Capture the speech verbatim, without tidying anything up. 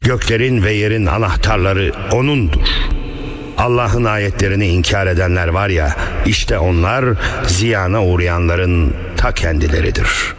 Göklerin ve yerin anahtarları O'nundur. Allah'ın ayetlerini inkar edenler var ya, işte onlar ziyana uğrayanların ta kendileridir.